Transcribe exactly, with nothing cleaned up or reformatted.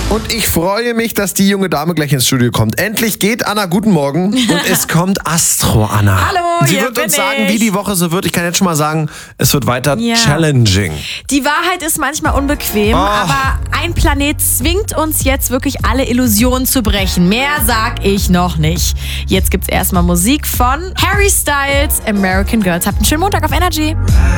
Und ich freue mich, dass die junge Dame gleich ins Studio kommt. Endlich geht Anna, guten Morgen. Und es kommt Astro Anna. Hallo, Sie hier wird bin uns sagen, ich. wie die Woche so wird. Ich kann jetzt schon mal sagen, es wird weiter Ja. challenging. Die Wahrheit ist manchmal unbequem, Oh. aber ein Planet zwingt uns jetzt wirklich alle Illusionen zu brechen. Mehr sag ich noch nicht. Jetzt gibt's erstmal Musik von Harry Styles, American Girls. Habt einen schönen Montag auf Energy.